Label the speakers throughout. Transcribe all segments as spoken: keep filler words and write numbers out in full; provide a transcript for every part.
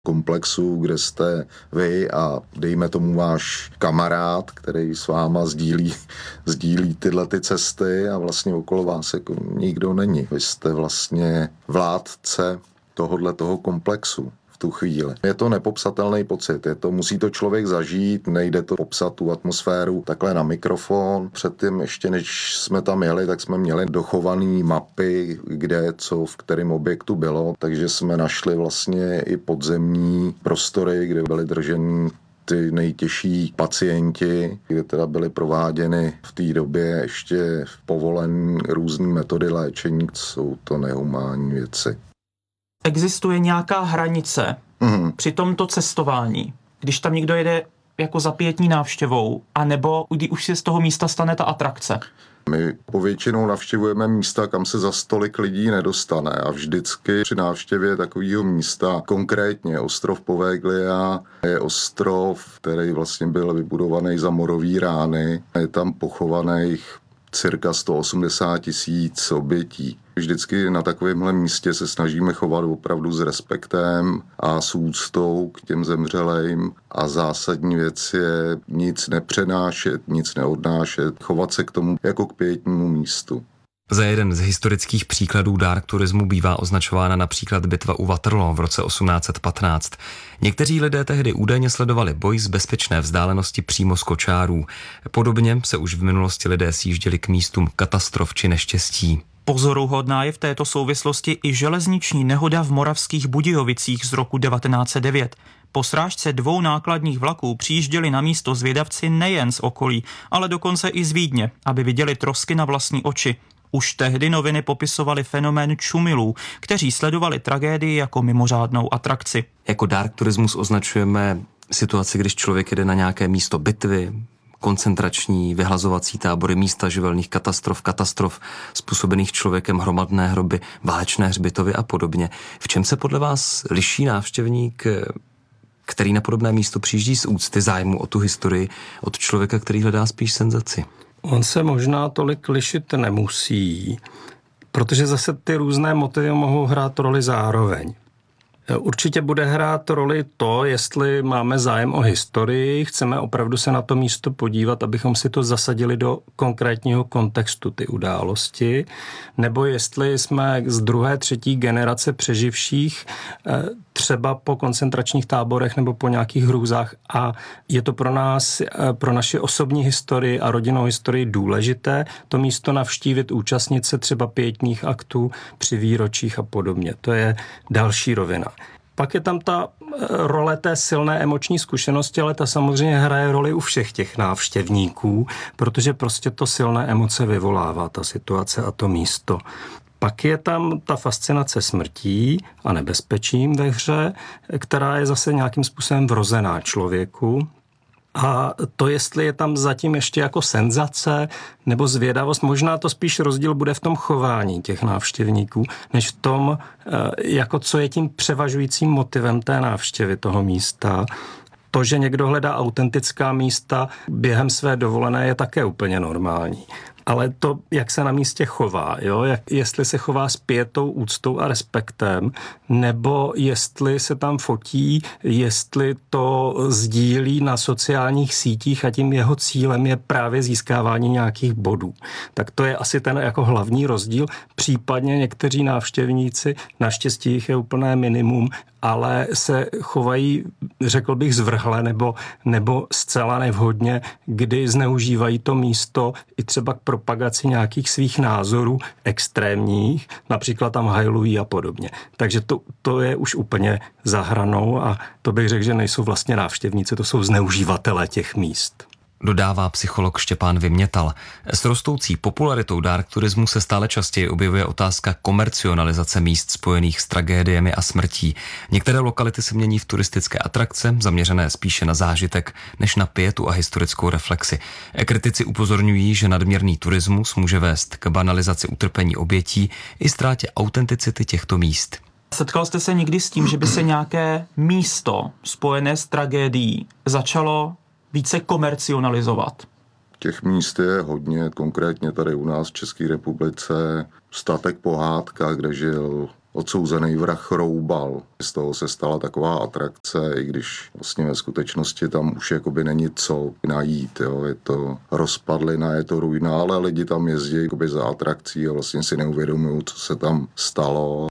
Speaker 1: komplexu, kde jste vy a dejme tomu váš kamarád, který s váma sdílí, sdílí tyhle ty cesty a vlastně okolo vás jako nikdo není. Vy jste vlastně vládce tohodle toho komplexu v tu chvíli. Je to nepopsatelný pocit, je to, musí to člověk zažít, nejde to popsat tu atmosféru takhle na mikrofon. Předtím ještě než jsme tam jeli, tak jsme měli dochované mapy, kde co v kterém objektu bylo, takže jsme našli vlastně i podzemní prostory, kde byly drženi ty nejtěžší pacienti, kde teda byly prováděny v té době ještě povolené různé metody léčení, jsou to nehumánní věci.
Speaker 2: Existuje nějaká hranice mm. při tomto cestování, když tam někdo jede jako za pětní návštěvou, anebo kdy už se z toho místa stane ta atrakce?
Speaker 1: My povětšinou navštěvujeme místa, kam se za stolik lidí nedostane a vždycky při návštěvě takového místa, konkrétně ostrov Poveglia, je ostrov, který vlastně byl vybudovaný za morový rány. Je tam pochovaných cirka sto osmdesát tisíc obětí. Vždycky na takovémhle místě se snažíme chovat opravdu s respektem a s úctou k těm zemřelým a zásadní věc je nic nepřenášet, nic neodnášet, chovat se k tomu jako k pietnímu místu.
Speaker 3: Za jeden z historických příkladů dark turismu bývá označována například bitva u Waterloo v roce osmnáct set patnáct. Někteří lidé tehdy údajně sledovali boj z bezpečné vzdálenosti přímo z kočárů. Podobně se už v minulosti lidé sjížděli k místům katastrof či neštěstí.
Speaker 2: Pozoruhodná je v této souvislosti i železniční nehoda v Moravských Budějovicích z roku devatenáct set devět. Po srážce dvou nákladních vlaků přijížděli na místo zvědavci nejen z okolí, ale dokonce i z Vídně, aby viděli trosky na vlastní oči. Už tehdy noviny popisovaly fenomén čumilů, kteří sledovali tragédii jako mimořádnou atrakci.
Speaker 3: Jako dark turismus označujeme situaci, když člověk jede na nějaké místo bitvy, koncentrační, vyhlazovací tábory, místa živelných katastrof, katastrof způsobených člověkem, hromadné hroby, válečné hřbitovy a podobně. V čem se podle vás liší návštěvník, který na podobné místo přijíždí z úcty, zájmu o tu historii, od člověka, který hledá spíš senzaci?
Speaker 4: On se možná tolik lišit nemusí, protože zase ty různé motivy mohou hrát roli zároveň. Určitě bude hrát roli to, jestli máme zájem o historii, chceme opravdu se na to místo podívat, abychom si to zasadili do konkrétního kontextu ty události, nebo jestli jsme z druhé, třetí generace přeživších, třeba po koncentračních táborech nebo po nějakých hrůzách a je to pro nás, pro naši osobní historii a rodinnou historii důležité to místo navštívit, účastnit se třeba pietních aktů při výročích a podobně. To je další rovina. Pak je tam ta role té silné emoční zkušenosti, ale ta samozřejmě hraje roli u všech těch návštěvníků, protože prostě to silné emoce vyvolává ta situace a to místo. Pak je tam ta fascinace smrtí a nebezpečím ve hře, která je zase nějakým způsobem vrozená člověku. A to, jestli je tam zatím ještě jako senzace nebo zvědavost, možná to spíš rozdíl bude v tom chování těch návštěvníků, než v tom, jako co je tím převažujícím motivem té návštěvy toho místa. To, že někdo hledá autentická místa během své dovolené, je také úplně normální. Ale to, jak se na místě chová, jo? Jak, jestli se chová s pietou, úctou a respektem, nebo jestli se tam fotí, jestli to sdílí na sociálních sítích a tím jeho cílem je právě získávání nějakých bodů. Tak to je asi ten jako hlavní rozdíl. Případně někteří návštěvníci, naštěstí jich je úplné minimum, ale se chovají, řekl bych, zvrhle nebo, nebo zcela nevhodně, kdy zneužívají to místo i třeba k propagaci nějakých svých názorů extrémních, například tam hajlují a podobně. Takže to, to je už úplně za hranou a to bych řekl, že nejsou vlastně návštěvníci, to jsou zneužívatelé těch míst.
Speaker 3: Dodává psycholog Štěpán Vymětal. S rostoucí popularitou dark turismu se stále častěji objevuje otázka komercionalizace míst spojených s tragédiemi a smrtí. Některé lokality se mění v turistické atrakce, zaměřené spíše na zážitek, než na pietu a historickou reflexi. Kritici upozorňují, že nadměrný turismus může vést k banalizaci utrpení obětí i ztrátě autenticity těchto míst.
Speaker 2: Setkal jste se někdy s tím, že by se nějaké místo spojené s tragédií začalo více komercionalizovat?
Speaker 1: Těch míst je hodně, konkrétně tady u nás v České republice Statek Pohádka, kde žil odsouzený vrah roubal. Z toho se stala taková atrakce, i když vlastně ve skutečnosti tam už jakoby není co najít. Jo. Je to rozpadlina, je to ruina, ale lidi tam jezdí jakoby za atrakcí a vlastně si neuvědomují, co se tam stalo.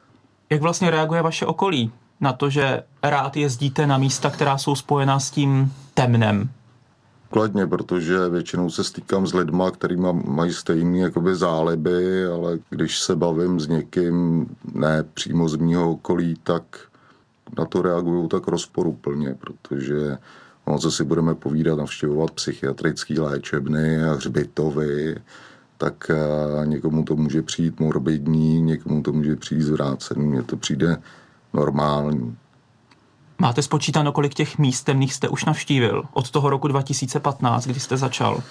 Speaker 2: Jak vlastně reaguje vaše okolí na to, že rád jezdíte na místa, která jsou spojená s tím temnem?
Speaker 1: Kladně, protože většinou se stýkám s lidma, který mají stejné jakoby záliby, ale když se bavím s někým, ne přímo z mýho okolí, tak na to reagují tak rozporuplně, protože ono, co si budeme povídat, navštěvovat psychiatrické léčebny a hřbitovy, tak někomu to může přijít morbidní, někomu to může přijít zvrácený, mně to přijde normální.
Speaker 2: Máte spočítáno, kolik těch míst temných jste už navštívil od toho roku dva tisíce patnáct, kdy jste začal?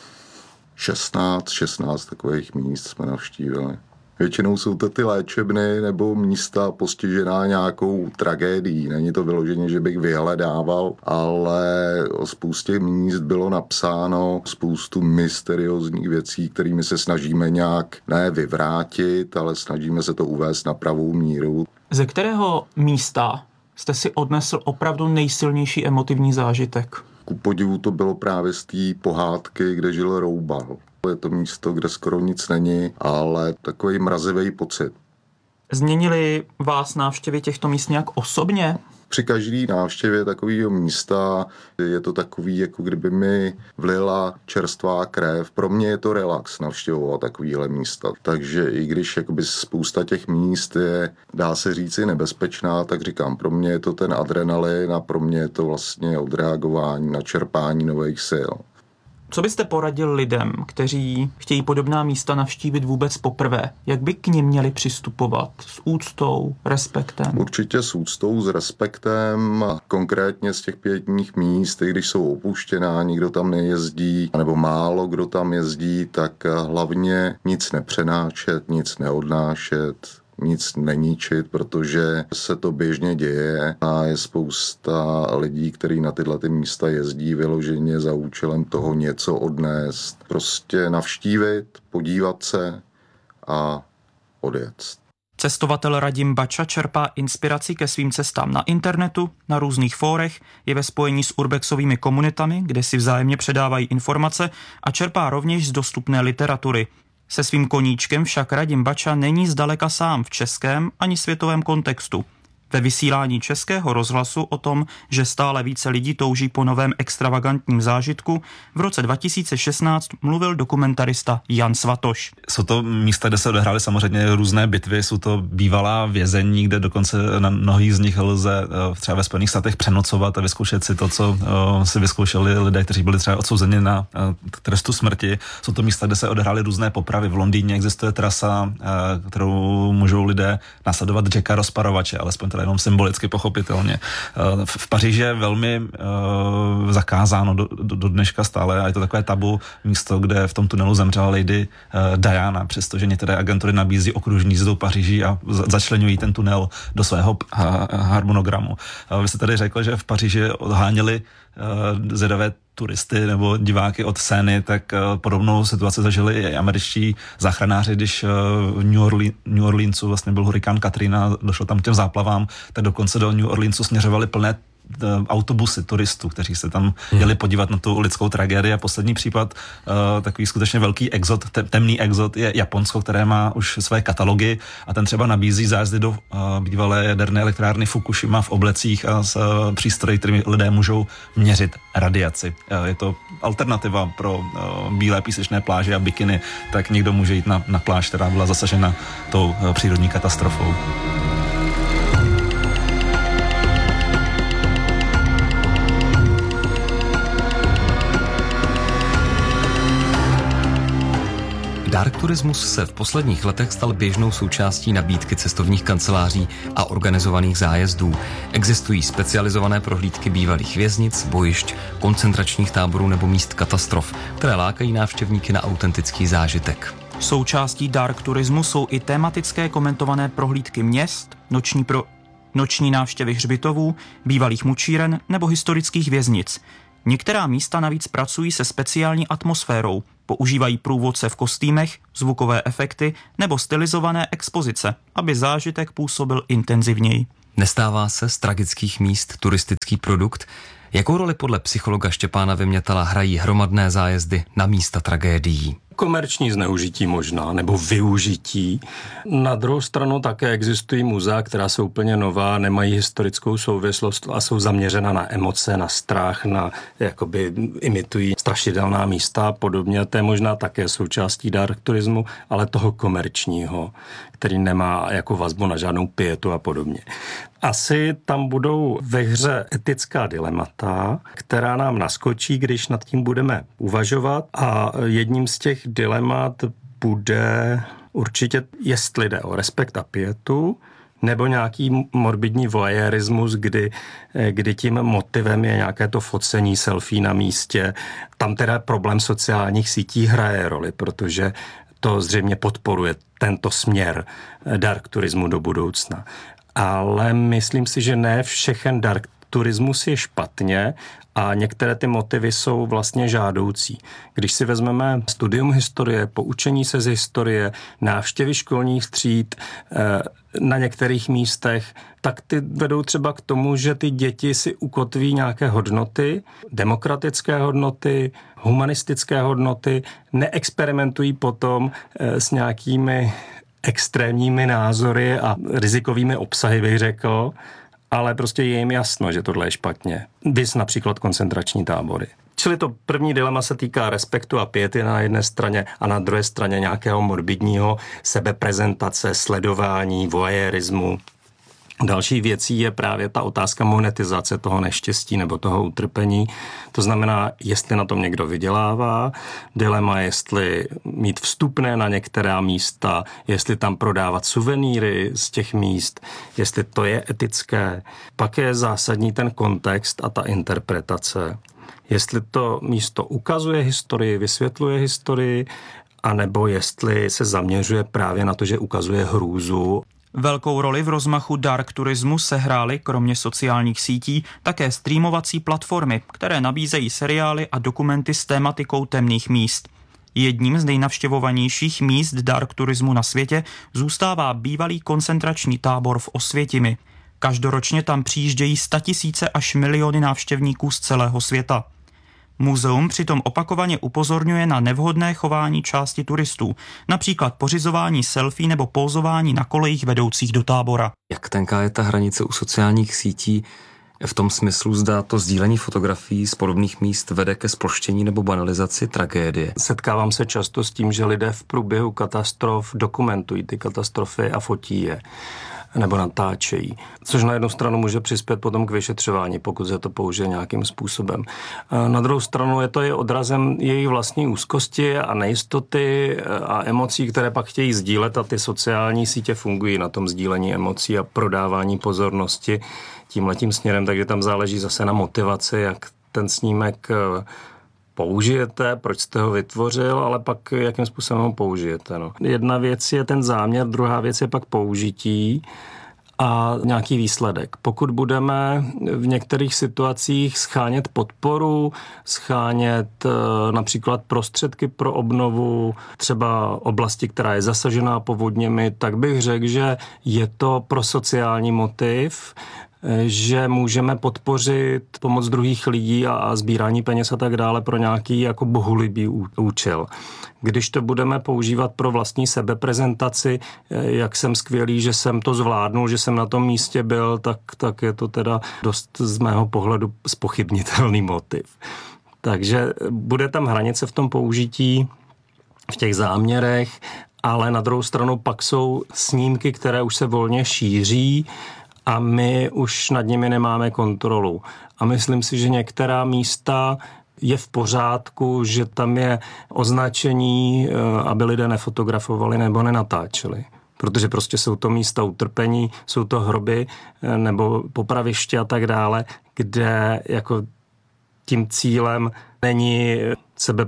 Speaker 1: šestnáct, šestnáct takových míst jsme navštívili. Většinou jsou to ty léčebny nebo místa postižená nějakou tragédií. Není to vyloženě, že bych vyhledával, ale o spoustě míst bylo napsáno spoustu mysteriózních věcí, kterými se snažíme nějak ne vyvrátit, ale snažíme se to uvést na pravou míru.
Speaker 2: Ze kterého místa jste si odnesl opravdu nejsilnější emotivní zážitek?
Speaker 1: Ku podivu to bylo právě z té pohádky, kde žil roubal. Je to místo, kde skoro nic není, ale takový mrazivý pocit.
Speaker 2: Změnili vás návštěvy těchto míst nějak osobně?
Speaker 1: Při každé návštěvě takového místa je to takový, jako kdyby mi vlila čerstvá krev. Pro mě je to relax navštěvovat takovéhle místa. Takže i když jakoby spousta těch míst je, dá se říci, nebezpečná, tak říkám, pro mě je to ten adrenalin a pro mě je to vlastně odreagování na čerpání nových sil.
Speaker 2: Co byste poradil lidem, kteří chtějí podobná místa navštívit vůbec poprvé? Jak by k nim měli přistupovat? S úctou, respektem?
Speaker 1: Určitě s úctou, s respektem. Konkrétně z těch pětních míst, i když jsou opuštěná, nikdo tam nejezdí, nebo málo kdo tam jezdí, tak hlavně nic nepřenášet, nic neodnášet, nic neníčit, protože se to běžně děje a je spousta lidí, kteří na tyhle ty místa jezdí vyloženě za účelem toho něco odnést. Prostě navštívit, podívat se a odjet.
Speaker 2: Cestovatel Radim Bača čerpá inspiraci ke svým cestám na internetu, na různých fórech, je ve spojení s urbexovými komunitami, kde si vzájemně předávají informace a čerpá rovněž z dostupné literatury. Se svým koníčkem však Radim Bača není zdaleka sám v českém ani světovém kontextu. Ve vysílání Českého rozhlasu o tom, že stále více lidí touží po novém extravagantním zážitku, v roce dva tisíce šestnáct mluvil dokumentarista Jan Svatoš.
Speaker 5: Jsou to místa, kde se odehrály samozřejmě různé bitvy, jsou to bývalá vězení, kde dokonce na mnohých z nich lze třeba ve Spojených státech přenocovat a vyzkoušet si to, co si vyzkoušeli lidé, kteří byli třeba odsouzeni na trestu smrti. Jsou to místa, kde se odehrály různé popravy. V Londýně existuje trasa, kterou můžou lidé následovat Jacka rozparovače, alespoň jenom symbolicky pochopitelně. V Paříži je velmi uh, zakázáno do, do, do dneška stále a je to takové tabu místo, kde v tom tunelu zemřela Lady uh, Diana, přestože některé agentury nabízí okružní jízdu Paříží a začleňují ten tunel do svého uh, harmonogramu. Uh, vy jste tady řekl, že v Paříži odháněli uh, zvědavé turisty nebo diváky od Seiny, tak uh, podobnou situaci zažili i američtí záchranáři, když uh, v New, Orle- New Orleansu vlastně byl hurikán Katrina, došlo tam k těm záplavám, tak dokonce do New Orleansu směřovali plné autobusy turistů, kteří se tam jeli podívat na tu lidskou tragédii. A poslední případ, uh, takový skutečně velký exot, te, temný exot je Japonsko, které má už své katalogy a ten třeba nabízí zájezdy do uh, bývalé jaderné elektrárny Fukushima v oblecích a s uh, přístroji, kterými lidé můžou měřit radiaci. Uh, je to alternativa pro uh, bílé písečné pláže a bikiny, tak někdo může jít na, na pláž, která byla zasažena tou uh, přírodní katastrofou.
Speaker 3: Dark turismus se v posledních letech stal běžnou součástí nabídky cestovních kanceláří a organizovaných zájezdů. Existují specializované prohlídky bývalých věznic, bojišť, koncentračních táborů nebo míst katastrof, které lákají návštěvníky na autentický zážitek.
Speaker 2: Součástí dark turismu jsou i tematické komentované prohlídky měst, noční, pro... noční návštěvy hřbitovů, bývalých mučíren nebo historických věznic. Některá místa navíc pracují se speciální atmosférou. Používají průvodce v kostýmech, zvukové efekty nebo stylizované expozice, aby zážitek působil intenzivněji.
Speaker 3: Nestává se z tragických míst turistický produkt? Jakou roli podle psychologa Štěpána Vymětala hrají hromadné zájezdy na místa tragédií?
Speaker 4: Komerční zneužití možná, nebo využití. Na druhou stranu také existují muzea, která jsou úplně nová, nemají historickou souvislost a jsou zaměřena na emoce, na strach, na jakoby imitují strašidelná místa a podobně. To je možná také součástí dark turismu, ale toho komerčního, který nemá jako vazbu na žádnou pietu a podobně. Asi tam budou ve hře etická dilemata, která nám naskočí, když nad tím budeme uvažovat, a jedním z těch dilemat bude určitě, jestli jde o respekt a pietu, nebo nějaký morbidní voyeurismus, kdy, kdy tím motivem je nějaké to focení selfie na místě. Tam teda problém sociálních sítí hraje roli, protože to zřejmě podporuje tento směr dark turismu do budoucna. Ale myslím si, že ne všechen dark turismus je špatně a některé ty motivy jsou vlastně žádoucí. Když si vezmeme studium historie, poučení se z historie, návštěvy školních tříd na některých místech, tak ty vedou třeba k tomu, že ty děti si ukotví nějaké hodnoty, demokratické hodnoty, humanistické hodnoty, neexperimentují potom s nějakými extrémními názory a rizikovými obsahy, bych řekl, ale prostě je jim jasno, že tohle je špatně. Vys například koncentrační tábory. Čili to první dilema se týká respektu a piety na jedné straně a na druhé straně nějakého morbidního sebeprezentace, sledování, voyeurismu. Další věcí je právě ta otázka monetizace toho neštěstí nebo toho utrpení. To znamená, jestli na tom někdo vydělává, dilema, jestli mít vstupné na některá místa, jestli tam prodávat suvenýry z těch míst, jestli to je etické. Pak je zásadní ten kontext a ta interpretace. Jestli to místo ukazuje historii, vysvětluje historii, anebo jestli se zaměřuje právě na to, že ukazuje hrůzu.
Speaker 2: Velkou roli v rozmachu dark turismu sehrály, kromě sociálních sítí, také streamovací platformy, které nabízejí seriály a dokumenty s tématikou temných míst. Jedním z nejnavštěvovanějších míst dark turismu na světě zůstává bývalý koncentrační tábor v Osvětimi. Každoročně tam přijíždějí statisíce až miliony návštěvníků z celého světa. Muzeum přitom opakovaně upozorňuje na nevhodné chování části turistů, například pořizování selfie nebo pózování na kolejích vedoucích do tábora.
Speaker 3: Jak tenká je ta hranice u sociálních sítí v tom smyslu, zda to sdílení fotografií z podobných míst vede ke sploštění nebo banalizaci tragédie?
Speaker 4: Setkávám se často s tím, že lidé v průběhu katastrof dokumentují ty katastrofy a fotí je nebo natáčejí. Což na jednu stranu může přispět potom k vyšetřování, pokud se to použije nějakým způsobem. Na druhou stranu je to i odrazem jejich vlastní úzkosti a nejistoty a emocí, které pak chtějí sdílet, a ty sociální sítě fungují na tom sdílení emocí a prodávání pozornosti tímhletím směrem, takže tam záleží zase na motivaci, jak ten snímek použijete, proč jste ho vytvořil, ale pak jakým způsobem ho použijete. No. Jedna věc je ten záměr, druhá věc je pak použití a nějaký výsledek. Pokud budeme v některých situacích schánět podporu, schánět například prostředky pro obnovu třeba oblasti, která je zasažená povodněmi, tak bych řekl, že je to pro sociální motiv, že můžeme podpořit pomoc druhých lidí a, a sbírání peněz a tak dále pro nějaký jako bohulibý účel. Když to budeme používat pro vlastní sebeprezentaci, jak jsem skvělý, že jsem to zvládnul, že jsem na tom místě byl, tak, tak je to teda dost z mého pohledu zpochybnitelný motiv. Takže bude tam hranice v tom použití, v těch záměrech, ale na druhou stranu pak jsou snímky, které už se volně šíří, a my už nad nimi nemáme kontrolu. A myslím si, že některá místa je v pořádku, že tam je označení, aby lidé nefotografovali nebo nenatáčeli. Protože prostě jsou to místa utrpení, jsou to hroby nebo popraviště a tak dále, kde jako tím cílem není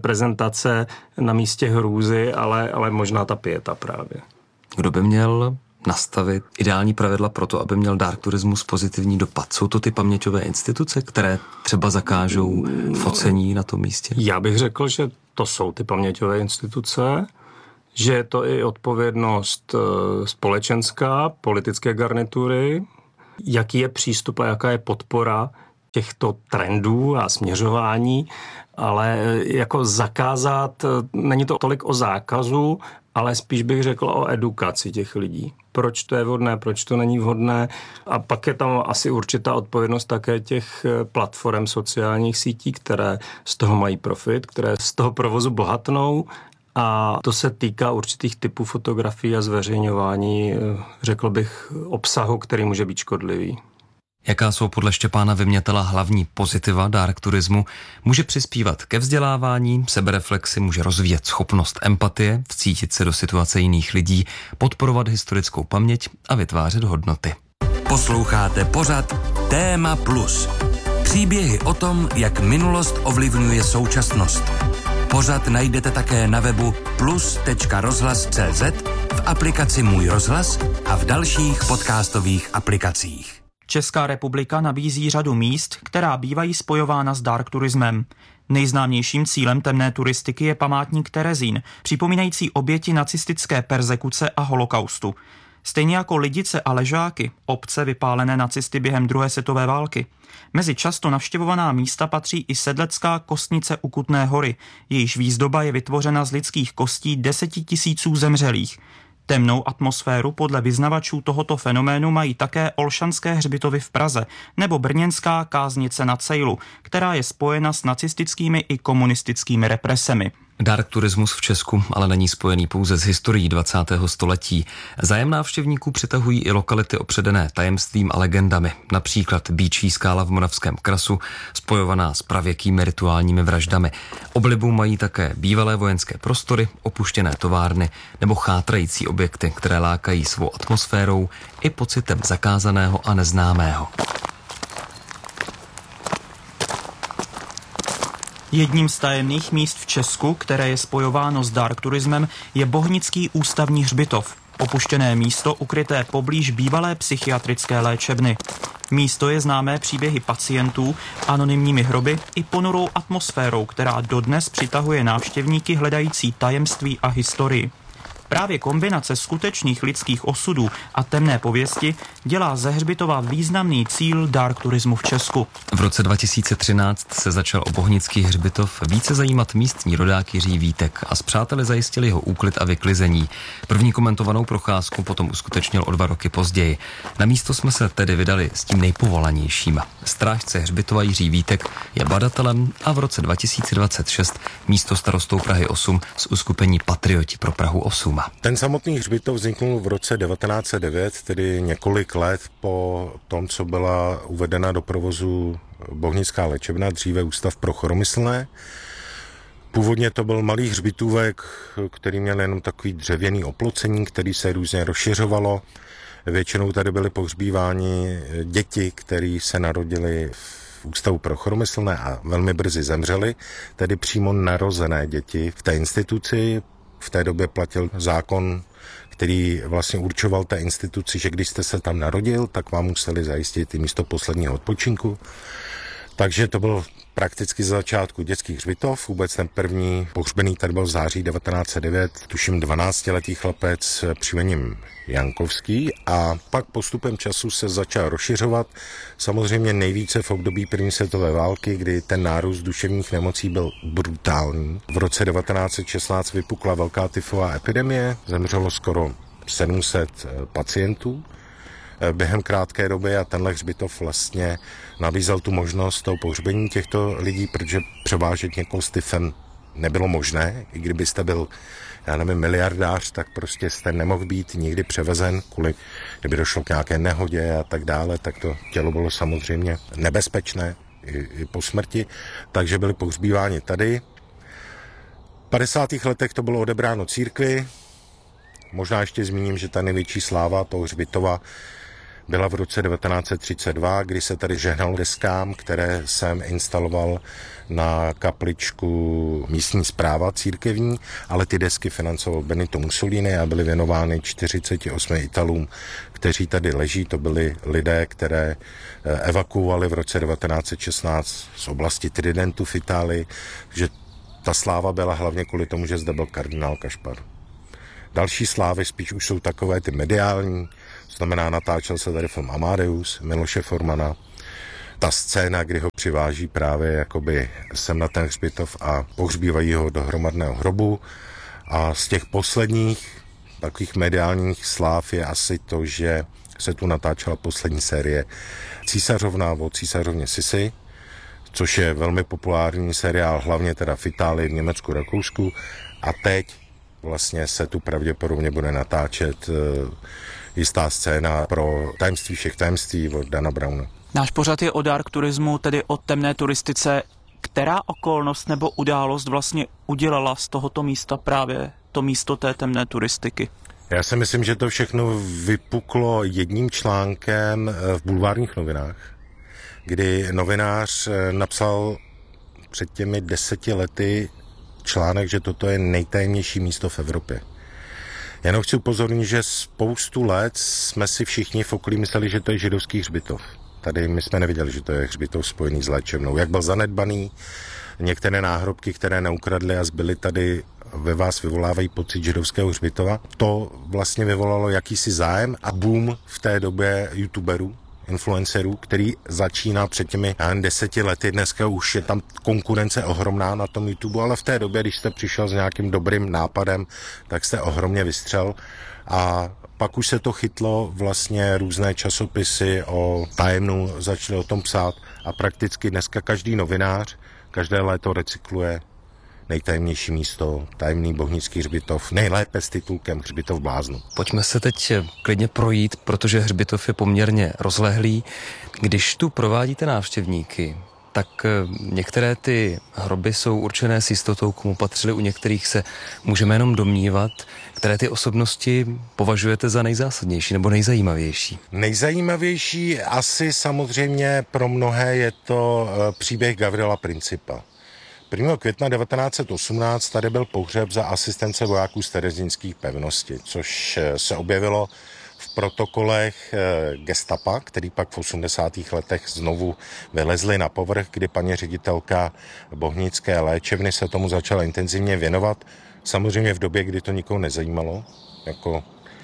Speaker 4: sebeprezentace na místě hrůzy, ale, ale možná ta pieta právě.
Speaker 3: Kdo by měl nastavit ideální pravidla pro to, aby měl dark turismus pozitivní dopad? Jsou to ty paměťové instituce, které třeba zakážou focení na tom místě?
Speaker 4: Já bych řekl, že to jsou ty paměťové instituce, že je to i odpovědnost společenská, politické garnitury, jaký je přístup a jaká je podpora těchto trendů a směřování, ale jako zakázat, není to tolik o zákazu, ale spíš bych řekl o edukaci těch lidí. Proč to je vhodné, proč to není vhodné. A pak je tam asi určitá odpovědnost také těch platform sociálních sítí, které z toho mají profit, které z toho provozu bohatnou. A to se týká určitých typů fotografií a zveřejňování, řekl bych, obsahu, který může být škodlivý.
Speaker 3: Jaká jsou podle Štěpána Vymětala hlavní pozitiva dark turismu? Může přispívat ke vzdělávání, sebereflexi, může rozvíjet schopnost empatie, vcítit se do situace jiných lidí, podporovat historickou paměť a vytvářet hodnoty.
Speaker 6: Posloucháte pořad Téma Plus. Příběhy o tom, jak minulost ovlivňuje současnost. Pořad najdete také na webu plus tečka rozhlas tečka cé zet, v aplikaci Můj rozhlas a v dalších podcastových aplikacích.
Speaker 2: Česká republika nabízí řadu míst, která bývají spojována s dark turismem. Nejznámějším cílem temné turistiky je památník Terezín, připomínající oběti nacistické perzekuce a holokaustu. Stejně jako Lidice a Ležáky, obce vypálené nacisty během druhé světové války. Mezi často navštěvovaná místa patří i sedlecká kostnice u Kutné Hory, jejíž výzdoba je vytvořena z lidských kostí desetitisíců zemřelých. Temnou atmosféru podle vyznavačů tohoto fenoménu mají také Olšanské hřbitovy v Praze nebo brněnská Káznice nad Sejlu, která je spojena s nacistickými i komunistickými represemi.
Speaker 3: Dark turismus v Česku ale není spojený pouze s historií dvacátého století. Zájem návštěvníků přitahují i lokality opředené tajemstvím a legendami, například Býčí skála v Moravském Krasu, spojovaná s pravěkými rituálními vraždami. Oblibu mají také bývalé vojenské prostory, opuštěné továrny nebo chátrající objekty, které lákají svou atmosférou i pocitem zakázaného a neznámého.
Speaker 2: Jedním z tajemných míst v Česku, které je spojováno s dark turismem, je Bohnický ústavní hřbitov. Opuštěné místo ukryté poblíž bývalé psychiatrické léčebny. Místo je známé příběhy pacientů, anonymními hroby i ponurou atmosférou, která dodnes přitahuje návštěvníky hledající tajemství a historii. Právě kombinace skutečných lidských osudů a temné pověsti dělá ze hřbitova významný cíl dark turismu v Česku.
Speaker 3: V roce dva tisíce třináct se začal o Bohnický hřbitov více zajímat místní rodák Jiří Vítek a s přáteli zajistili jeho úklid a vyklizení. První komentovanou procházku potom uskutečnil o dva roky později. Na místo jsme se tedy vydali s tím nejpovolanějším. Strážce hřbitova Jiří Vítek je badatelem a v roce dva tisíce dvacet šest místo starostou Prahy osm z uskupení Patrioti pro Prahu osm.
Speaker 7: Ten samotný hřbitov vzniknul v roce devatenáct set devět, tedy několik let po tom, co byla uvedena do provozu Bohnická léčebna, dříve Ústav pro choromyslné. Původně to byl malý hřbitůvek, který měl jenom takový dřevěný oplocení, který se různě rozšiřovalo. Většinou tady byly pohřbíváni děti, které se narodily v Ústavu pro choromyslné a velmi brzy zemřely, tedy přímo narozené děti v té instituci. V té době platil zákon, který vlastně určoval té instituci, že když jste se tam narodil, tak vám museli zajistit i místo posledního odpočinku. Takže to byl prakticky z začátku dětských hřbitov. Vůbec ten první pohřbený tady byl v září devatenáct set devět, tuším dvanáctiletý chlapec příjmením Jankovský, a pak postupem času se začal rozšiřovat. Samozřejmě nejvíce v období první světové války, kdy ten nárůst duševních nemocí byl brutální. V roce devatenáct set šestnáct vypukla velká tyfová epidemie, zemřelo skoro sedm set pacientů během krátké doby a tenhle hřbitov vlastně nabízel tu možnost toho pohřbení těchto lidí, protože převážet někoho s tyfem nebylo možné. I kdybyste byl, já nevím, miliardář, tak prostě jste nemohl být nikdy převezen, kvůli, kdyby došlo k nějaké nehodě a tak dále, tak to tělo bylo samozřejmě nebezpečné i, i po smrti, takže byli pohřbíváni tady. V padesátých letech to bylo odebráno církvi. Možná ještě zmíním, že ta největší sláva toho hřbitova byla v roce devatenáct set třicet dva, kdy se tady žehnal deskám, které jsem instaloval na kapličku místní správa církevní, ale ty desky financoval Benito Mussolini a byly věnovány čtyřiceti osmi Italům, kteří tady leží. To byli lidé, které evakuovali v roce devatenáct set šestnáct z oblasti Tridentu v Itálii, že ta sláva byla hlavně kvůli tomu, že zde byl kardinál Kašpar. Další slávy spíš už jsou takové ty mediální, to znamená, natáčel se tady film Amadeus Miloše Formana. Ta scéna, kdy ho přiváží právě jakoby sem na ten hřbitov a pohřbívají ho do hromadného hrobu. A z těch posledních takových mediálních sláv je asi to, že se tu natáčela poslední série Císařovna o císařovně Sisi, což je velmi populární seriál, hlavně teda v Itálii, v Německu, Rakousku. A teď vlastně se tu pravděpodobně bude natáčet uh, jistá scéna pro Tajemství všech tajemství od Dana Browna.
Speaker 2: Náš pořad je o dark turismu, tedy o temné turistice. Která okolnost nebo událost vlastně udělala z tohoto místa právě to místo té temné turistiky?
Speaker 7: Já si myslím, že to všechno vypuklo jedním článkem v bulvárních novinách, kdy novinář napsal před těmi deseti lety článek, že toto je nejtajemnější místo v Evropě. Jenom chci upozornit, že spoustu let jsme si všichni v okolí mysleli, že to je židovský hřbitov. Tady my jsme neviděli, že to je hřbitov spojený s léčebnou. Jak byl zanedbaný, některé náhrobky, které neukradly a zbyly tady, ve vás vyvolávají pocit židovského hřbitova. To vlastně vyvolalo jakýsi zájem a boom v té době youtuberů, influencerů, který začíná před těmi deseti lety. Dneska už je tam konkurence ohromná na tom YouTube, ale v té době, když jste přišel s nějakým dobrým nápadem, tak jste ohromně vystřel a pak už se to chytlo, vlastně různé časopisy o tajemnu začaly o tom psát a prakticky dneska každý novinář každé léto recykluje nejtajemnější místo, tajemný bohnický hřbitov, nejlépe s titulkem Hřbitov bláznu.
Speaker 3: Pojďme se teď klidně projít, protože hřbitov je poměrně rozlehlý. Když tu provádíte návštěvníky, tak některé ty hroby jsou určené s jistotou, komu patřily, u některých se můžeme jenom domnívat. Které ty osobnosti považujete za nejzásadnější nebo nejzajímavější?
Speaker 7: Nejzajímavější asi samozřejmě pro mnohé je to příběh Gavrila Principa. prvního května devatenáct set osmnáct tady byl pohřeb za asistence vojáků z terezínských pevnosti, což se objevilo v protokolech gestapa, který pak v osmdesátých letech znovu vylezli na povrch, kdy paní ředitelka bohnické léčebny se tomu začala intenzivně věnovat. Samozřejmě v době, kdy to nikoho nezajímalo, jako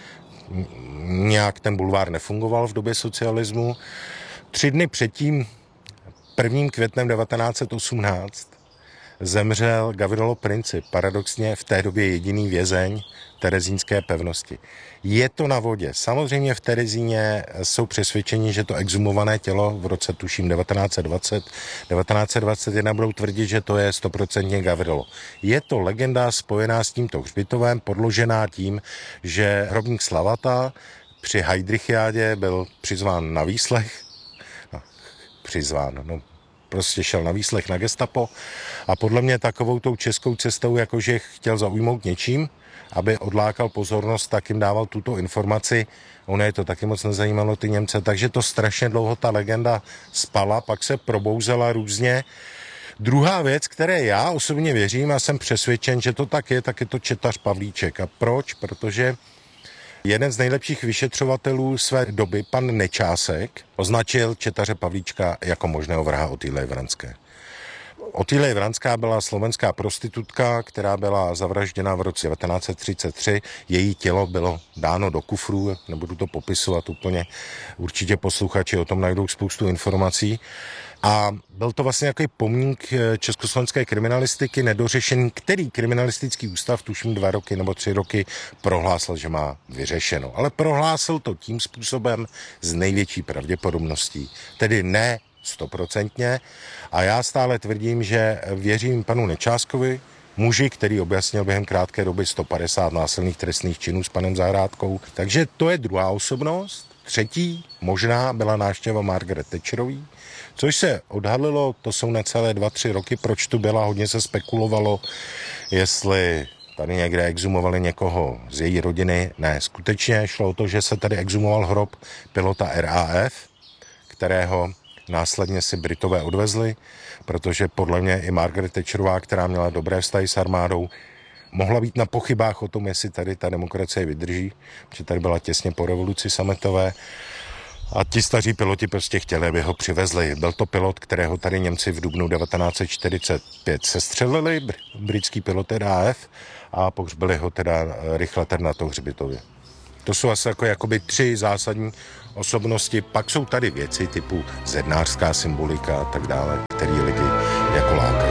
Speaker 7: nějak ten bulvár nefungoval v době socialismu. Tři dny předtím, prvním květnem devatenáct set osmnáct, zemřel Gavrilo Princip, paradoxně v té době jediný vězeň terezínské pevnosti. Je to na vodě. Samozřejmě v Terezíně jsou přesvědčeni, že to exhumované tělo v roce tuším devatenáct set dvacet, devatenáct set dvacet jedna budou tvrdit, že to je stoprocentně Gavrilo. Je to legenda spojená s tímto hřbitovem, podložená tím, že hrobník Slavata při Heydrichiádě byl přizván na výslech. No, přizván, no prostě šel na výslech na gestapo a podle mě takovou tou českou cestou, jakože chtěl zaujmout něčím, aby odlákal pozornost, tak jim dával tuto informaci. Ono je to taky moc nezajímalo ty Němce, takže to strašně dlouho ta legenda spala, pak se probouzela různě. Druhá věc, které já osobně věřím a jsem přesvědčen, že to tak je, tak je to četař Pavlíček. A proč? Protože jeden z nejlepších vyšetřovatelů své doby, pan Nečásek, označil četaře Pavlíčka jako možného vraha Otýlie Vranské. Otýlie Vranská byla slovenská prostitutka, která byla zavražděna v roce devatenáct set třicet tři. Její tělo bylo dáno do kufru, nebudu to popisovat úplně, určitě posluchači o tom najdou spoustu informací. A byl to vlastně nějaký pomník československé kriminalistiky nedořešený, který kriminalistický ústav tuším dva roky nebo tři roky prohlásil, že má vyřešeno. Ale prohlásil to tím způsobem z největší pravděpodobností. Tedy ne stoprocentně. A já stále tvrdím, že věřím panu Nečáskovi, muži, který objasnil během krátké doby sto padesát násilných trestných činů s panem Zahrádkou. Takže to je druhá osobnost. Třetí možná byla návštěva Margaret Thatcherový, což se odhalilo, to jsou necelé dva, tři roky, proč tu byla, hodně se spekulovalo, jestli tady někde exhumovali někoho z její rodiny. Ne, skutečně šlo o to, že se tady exhumoval hrob pilota R A F, kterého následně si Britové odvezli, protože podle mě i Margaret Thatcherová, která měla dobré vztahy s armádou, mohla být na pochybách o tom, jestli tady ta demokracie vydrží, protože tady byla těsně po revoluci sametové. A ti staří piloti prostě chtěli, aby ho přivezli. Byl to pilot, kterého tady Němci v dubnu devatenáct set čtyřicet pět sestřelili, britský pilot R A F, a pohřbili ho teda rychle tady na to hřbitově. To jsou asi jako jakoby tři zásadní osobnosti. Pak jsou tady věci typu zednářská symbolika a tak dále, které lidi jako lákají.